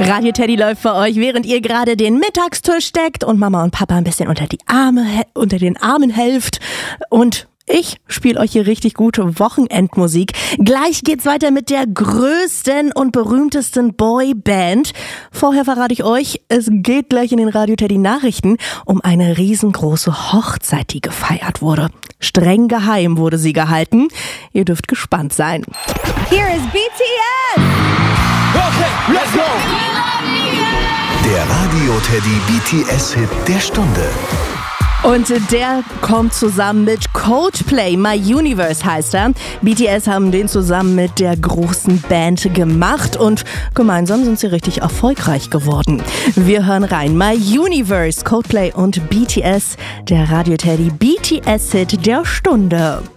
Radio Teddy läuft für euch, während ihr gerade den Mittagstisch deckt und Mama und Papa ein bisschen unter den Armen helft. Und ich spiele euch hier richtig gute Wochenendmusik. Gleich geht's weiter mit der größten und berühmtesten Boyband. Vorher verrate ich euch, es geht gleich in den Radio Teddy Nachrichten um eine riesengroße Hochzeit, die gefeiert wurde. Streng geheim wurde sie gehalten. Ihr dürft gespannt sein. Here is BTS! Okay, let's go! Der Radio Teddy BTS-Hit der Stunde. Und der kommt zusammen mit Coldplay. My Universe heißt er. BTS haben den zusammen mit der großen Band gemacht und gemeinsam sind sie richtig erfolgreich geworden. Wir hören rein. My Universe, Coldplay und BTS, der Radio Teddy BTS-Hit der Stunde.